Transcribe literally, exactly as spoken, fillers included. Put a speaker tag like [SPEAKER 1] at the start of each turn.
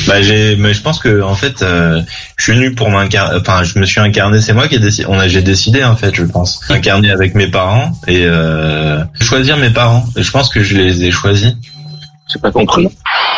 [SPEAKER 1] Bah j'ai, mais je pense que en fait, euh, je suis venu pour m'incarner. Enfin, je me suis incarné. C'est moi qui ai décidé. On a, j'ai décidé en fait, je pense, incarner avec mes parents et euh, choisir mes parents. Et je pense que je les ai choisis.
[SPEAKER 2] J'ai pas compris.